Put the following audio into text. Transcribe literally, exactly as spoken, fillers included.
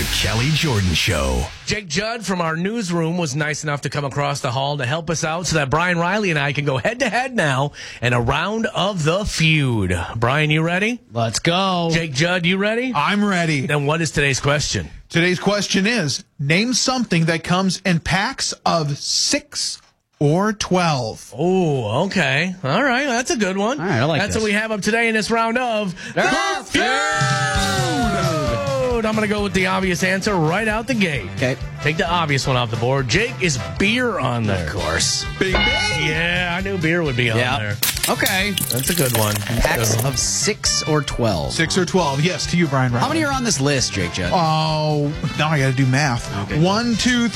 The Kelly Jordan Show. Jake Judd from our newsroom was nice enough to come across the hall to help us out so that Brian Riley and I can go head-to-head now in a round of the feud. Brian, you ready? Let's go. Jake Judd, you ready? I'm ready. Then what is today's question? Today's question is, name something that comes in packs of six or twelve. Oh, okay. All right. That's a good one. All right, I like That's this. what we have up today in this round of The Feud. I'm going to go with the obvious answer right out the gate. Okay. Take the obvious one off the board. Jake, is beer on there? Of course. Bing, bing. Yeah, I knew beer would be on Yeah. there. Okay. That's a good one. Packs of six or twelve. Six or twelve. Yes, to you, Brian. How many are on this list, Jake Judd? Oh, now I got to do math. Okay. One, two,